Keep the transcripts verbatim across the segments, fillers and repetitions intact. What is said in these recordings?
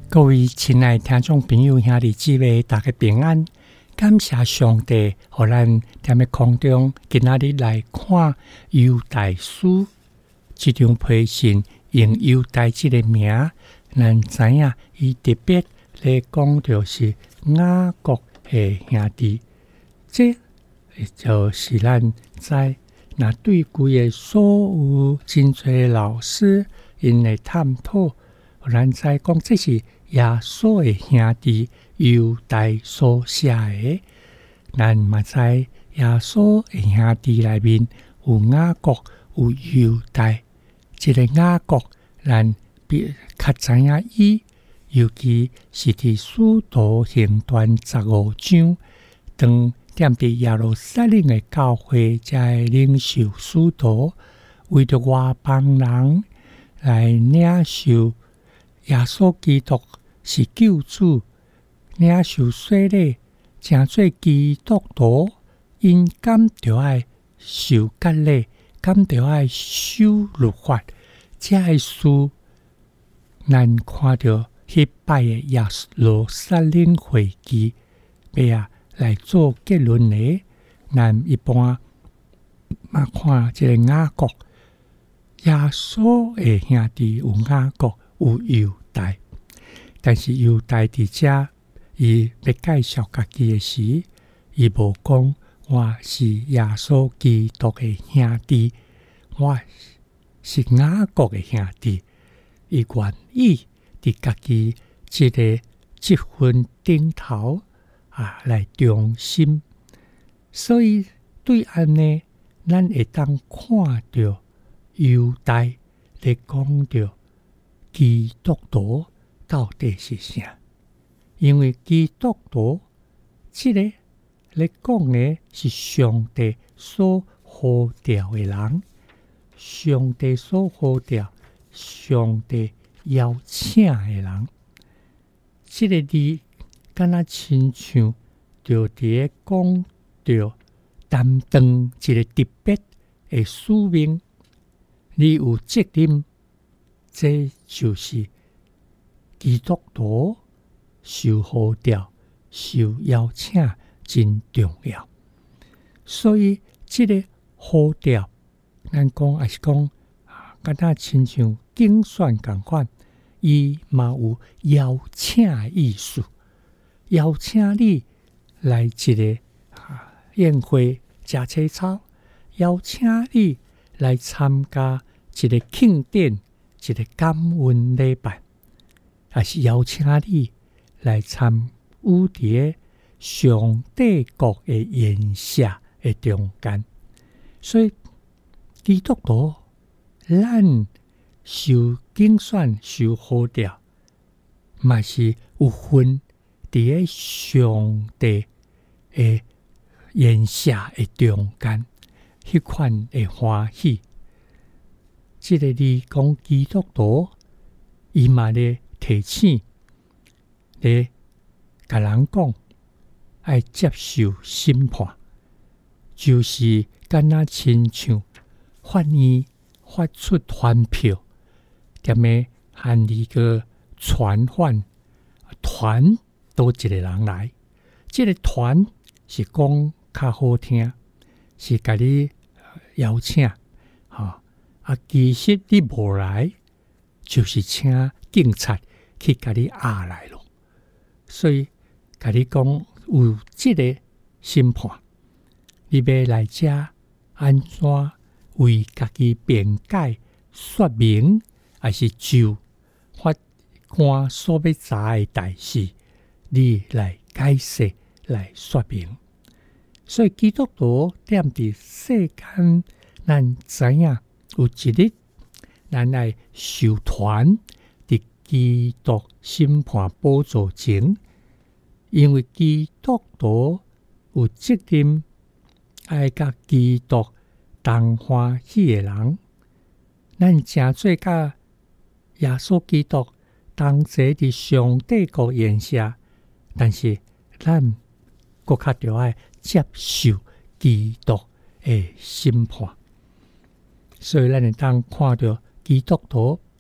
各位亲爱的听众朋友兄弟姊妹，大家平安。感谢上帝，互咱踮咧空中今仔日来看犹大书这张批信，用犹大这个名，咱知影伊特别咧讲到是雅各的兄弟，这就是咱知。那对规个所有真侪老师因来探讨，咱知讲这是耶稣的兄弟犹大所写的。咱嘛知耶稣的兄弟内面有雅各有犹大，这个雅各咱比较知影伊，尤其是伫使徒行传十五章当踮伫耶路撒冷的教会，才领受使徒，为着外邦人来领受耶稣基督是救主，领受洗礼，成做基督徒，因敢着爱受割礼，敢着爱守律法，这个事，咱看到迄摆的耶路撒冷会议，要啊来做结论的，咱一般嘛看这个雅各，耶稣的兄弟有雅各有犹大，但是犹大伫遮，伊要介绍家己的时，伊无讲我是耶稣基督的兄弟，我是雅各的兄弟，伊愿意伫家己即个积分顶头啊来忠心，所以对安尼，咱会当看到犹大咧讲到基督徒到底是啥？因为基督徒即个咧讲的是上帝所呼召的人，上帝所呼召，上帝邀请的人。即个字敢若亲像就伫咧讲到担当一个特别的使命，你有责任，这就是基督徒受呼召、受邀请真重要。所以即个呼召，咱讲也是讲，敢若亲像竞选共款，伊嘛有邀请的意思，邀请你来一个宴会食青草，邀请你来参加一个庆典，一个感恩礼拜，还是邀请你来参与伫上帝国的宴席的中间。所以基督徒咱受竞选、受呼召，嘛是有份伫咧上帝的宴席的中间，迄款的欢喜。即个字讲基督徒，伊嘛咧提醒，咧甲人讲，爱接受审判，就是敢若亲像法院发出传票，踮咧喊你个传唤团多一个人来，即、这个团是讲较好听，是甲你邀请，哈啊，其实你无来，就是请警察去甲你押来咯。所以甲你讲有即个审判，你要来遮安怎为家己辩解说明，还是就法官所要查的代志，你来解释来说明。所以基督徒踮伫世间，咱知影有一日，咱来受团伫基督审判宝座前，因为基督徒有责任爱甲基督同欢喜的人，咱诚做甲耶稣基督同坐伫上帝国宴席，但是咱搁较着爱接受基督的审判。所以咱会当看到基督徒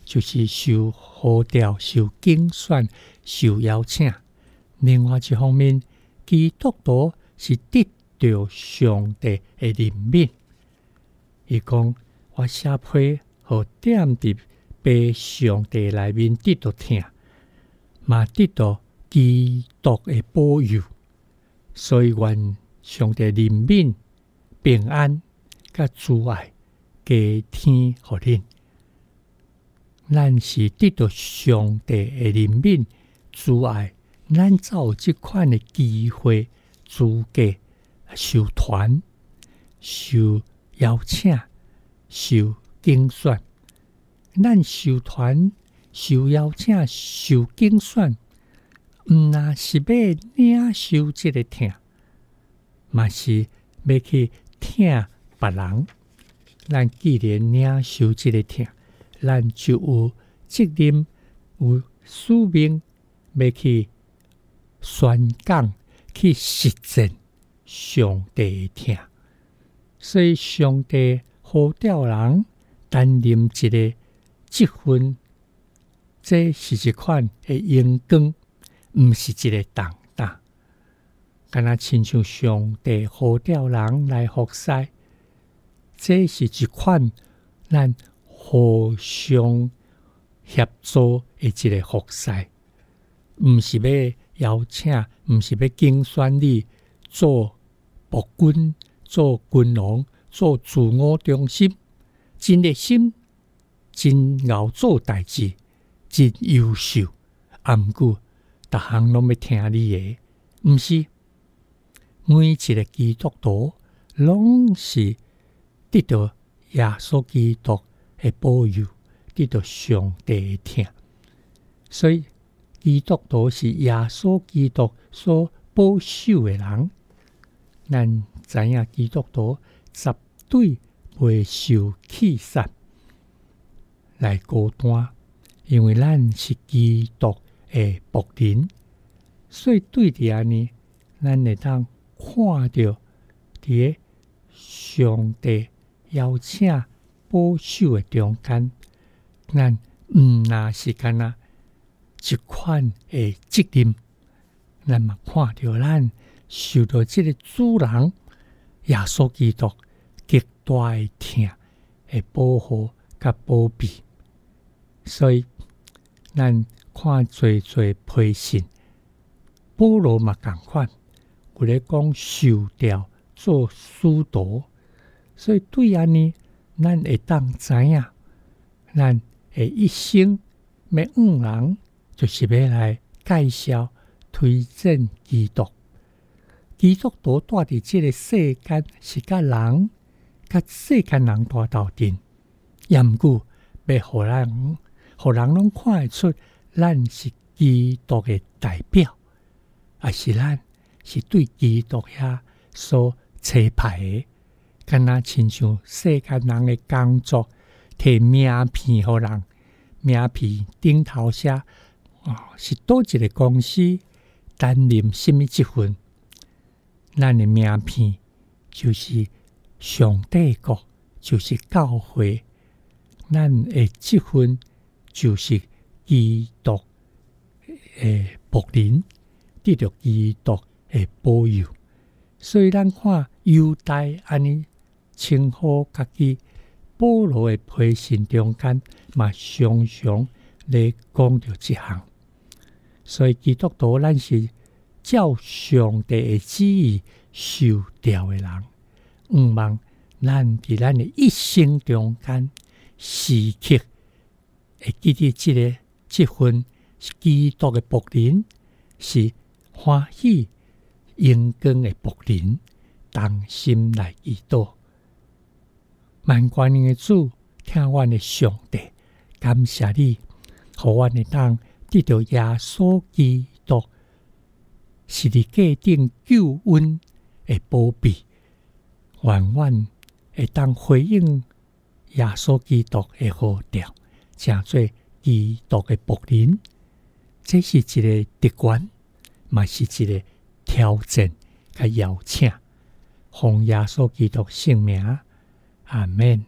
就是受呼召、受竞选、受邀请。另外一方面，基督徒是得到上帝的怜悯。伊讲：我写批和踮伫被上帝内面得到疼，嘛得到基督的保佑。所以愿上帝怜悯、平安、甲慈爱加添互恁。咱是得到上帝的怜悯、慈爱，咱才有这款的机会、资格受团、受邀请、受竞选。咱受团、受邀请、受竞选，毋那是要领受这个疼，嘛是要去疼别人。咱既然领受这个疼，咱就有责任、有使命，要去宣讲、去实践上帝的疼。所以上帝呼召人担任一个职分，这是一款的荣光，毋是一个重担。敢若亲像上帝呼召人来服侍，这是一款咱互相协助的一个服侍，毋是要邀请，毋是要竞选你做暴君、做君王、做自我中心，真热心、真熬做代志、真优秀，啊毋过逐项拢要听你的，毋是每一个基督徒拢是得到耶稣基督的保佑，得到上帝的疼。所以基督徒是耶稣基督所保守的人。咱知影基督徒绝对袂受气杀来孤单，因为咱是基督的仆人。所以对伫安尼，咱会当看到伫个上帝邀请保守的中间，咱毋那是干那一款的责任，咱嘛看到咱受到这个主人耶稣基督极大的疼的保护甲保庇。所以咱看做做批信，保罗嘛同款，有咧讲受调做使徒。所以对安尼，咱会当知影，咱的一生要五人，就是要来介绍、推荐基督。基督徒住伫这个世间，是甲人、甲世间人大斗阵，也毋过要互人、互人拢看会出，咱是基督的代表，也是咱是对基督遐所差派的。敢若亲像世间人的工作，摕名片互人，名片顶头写哦是倒一个公司担任什么职分，咱的名片就是上帝国，就是教会，咱的职分就是基督的仆人，得到基督的保佑。所以咱看犹大安尼称呼家己，保罗的批信中间嘛常常咧讲到这项。所以基督徒咱是照上帝的旨意受调的人，毋望咱伫咱的一生中间时刻会记得这个这份是基督的仆人，是欢喜荣光的仆人，同心来祈祷。万光年的主，听阮的上帝，感谢你，互阮会当得到耶稣基督是伫价顶救恩的保庇，愿阮会当回应耶稣基督的呼召，成做基督的仆人。这是一个特权，嘛是一个挑战甲邀请。奉耶稣基督圣名，阿们。